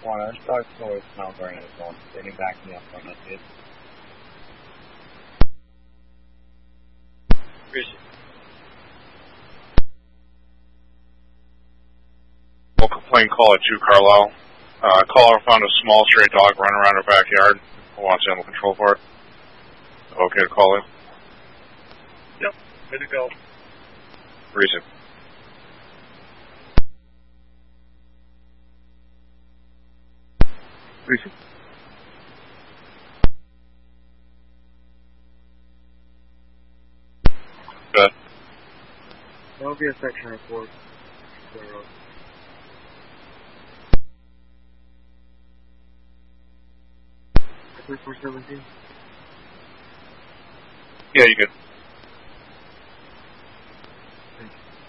corner. Start towards Mount Vernon as well. Standing back in the front of it. Appreciate it. Local plane call at 2 Carlisle. Caller found a small stray dog running around her backyard. Wants animal control for it. Okay to call in? Yep, good to go. Reason. Reason. Good. That will be a section report. 417. Yeah, you good.